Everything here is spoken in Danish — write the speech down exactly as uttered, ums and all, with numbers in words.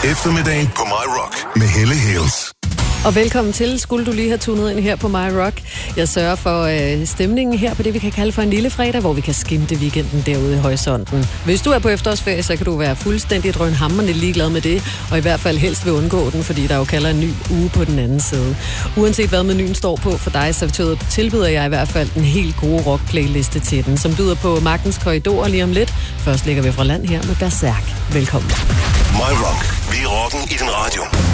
Eftermiddagen på My Rock med Helle Hales. Og velkommen til. Skulle du lige have tunet ind her på My Rock. Jeg sørger for øh, stemningen her på det, vi kan kalde for en lille fredag, hvor vi kan skimte weekenden derude i horisonten. Hvis du er på efterårsferie, så kan du være fuldstændig drønhamrende ligeglad med det, og i hvert fald helst vil undgå den, fordi der jo kalder en ny uge på den anden side. Uanset hvad menuen står på for dig, så tilbyder jeg i hvert fald en helt god rock-playliste til den, som byder på Magtens Korridor lige om lidt. Først ligger vi fra land her med Berserk. Velkommen. My Rock. Vi er rocken i din radio.